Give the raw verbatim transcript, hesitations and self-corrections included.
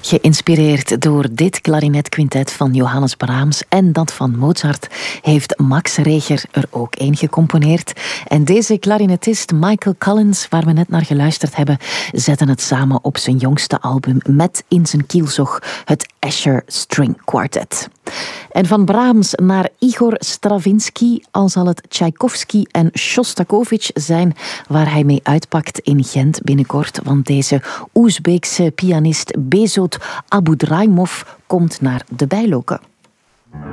Geïnspireerd door dit klarinetquintet van Johannes Brahms en dat van Mozart heeft Max Reger er ook een gecomponeerd. En deze klarinetist Michael Collins, waar we net naar geluisterd hebben, zette het samen op zijn jongste album met in zijn kielzog het Escher String Quartet. En van Brahms naar Igor Stravinsky, al zal het Tchaikovsky en Shostakovich zijn waar hij mee uitpakt in Gent binnenkort, want deze Oezbeekse pianist Bezot Abudraimov komt naar de Bijloken.